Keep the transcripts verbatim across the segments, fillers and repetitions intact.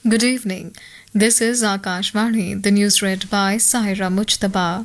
Good evening. This is Akashvani, the news read by Sahira Mujtaba.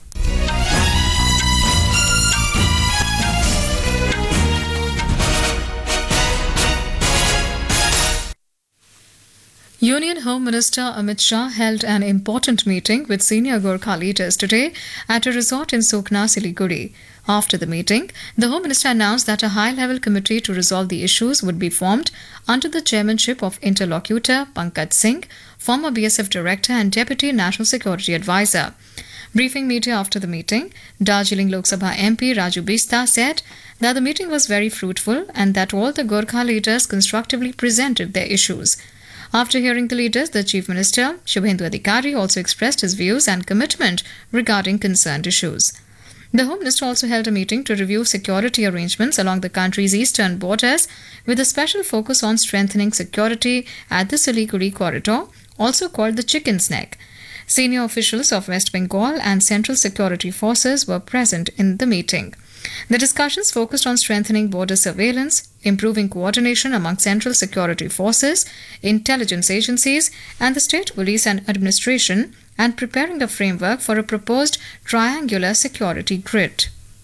Union Home Minister Amit Shah held an important meeting with senior Gorkha leaders today at a resort in Sukna, Siliguri. After the meeting, the Home Minister announced that a high-level committee to resolve the issues would be formed under the chairmanship of interlocutor Pankaj Singh, former B S F Director and Deputy National Security Advisor. Briefing media after the meeting, Darjeeling Lok Sabha M P Raju Bista said that the meeting was very fruitful and that all the Gorkha leaders constructively presented their issues. After hearing the leaders, the Chief Minister, Shubhendu Adhikari, also expressed his views and commitment regarding concerned issues. The Home Minister also held a meeting to review security arrangements along the country's eastern borders with a special focus on strengthening security at the Siliguri corridor, also called the Chicken's Neck. Senior officials of West Bengal and Central Security Forces were present in the meeting. The discussions focused on strengthening border surveillance, improving coordination among central security forces, intelligence agencies, and the state police and administration, and preparing the framework for a proposed triangular security grid.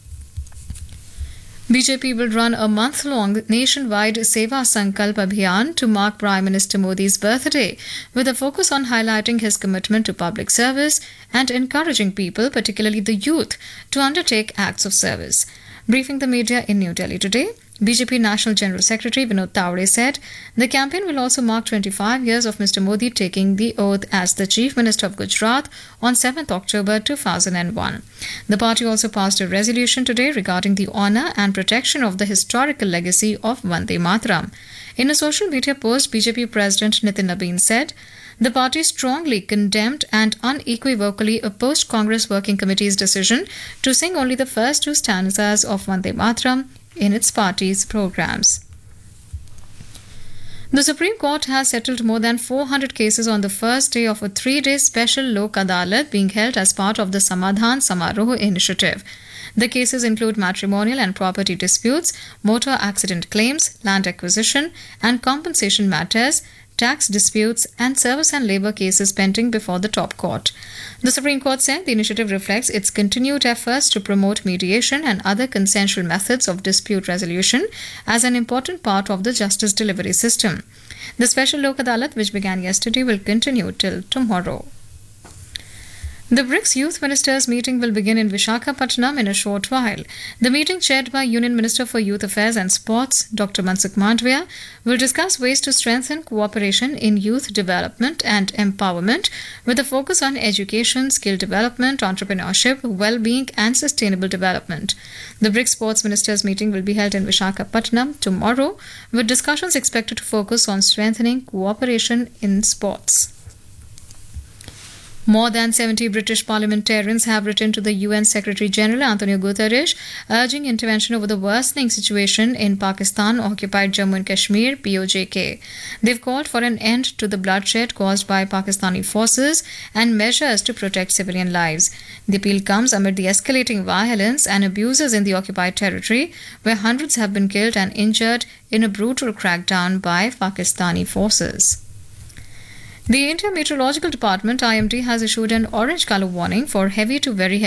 B J P will run a month-long nationwide Seva Sankalp Abhiyan to mark Prime Minister Modi's birthday, with a focus on highlighting his commitment to public service and encouraging people, particularly the youth, to undertake acts of service. Briefing the media in New Delhi today, B J P National General Secretary Vinod Tawade said the campaign will also mark twenty-five years of Mister Modi taking the oath as the Chief Minister of Gujarat on seventh October two thousand one. The party also passed a resolution today regarding the honour and protection of the historical legacy of Vande Mataram. In a social media post, B J P President Nitin Nabin said the party strongly condemned and unequivocally opposed Congress Working Committee's decision to sing only the first two stanzas of Vande Mataram in its party's programs. The Supreme Court has settled more than four hundred cases on the first day of a three-day special Lok Adalat being held as part of the Samadhan Samaroh initiative. The cases include matrimonial and property disputes, motor accident claims, land acquisition and compensation matters, tax disputes, and service and labour cases pending before the top court. The Supreme Court said the initiative reflects its continued efforts to promote mediation and other consensual methods of dispute resolution as an important part of the justice delivery system. The special Lok Adalat, which began yesterday, will continue till tomorrow. The BRICS Youth Ministers meeting will begin in Visakhapatnam in a short while. The meeting, chaired by Union Minister for Youth Affairs and Sports, Doctor Mansukh Mandavia, will discuss ways to strengthen cooperation in youth development and empowerment with a focus on education, skill development, entrepreneurship, well-being and sustainable development. The BRICS Sports Ministers meeting will be held in Visakhapatnam tomorrow, with discussions expected to focus on strengthening cooperation in sports. More than seventy British parliamentarians have written to the U N Secretary-General Antonio Guterres urging intervention over the worsening situation in Pakistan-occupied Jammu and Kashmir P O J K. They've called for an end to the bloodshed caused by Pakistani forces and measures to protect civilian lives. The appeal comes amid the escalating violence and abuses in the occupied territory, where hundreds have been killed and injured in a brutal crackdown by Pakistani forces. The India Meteorological Department I M D has issued an orange colour warning for heavy to very heavy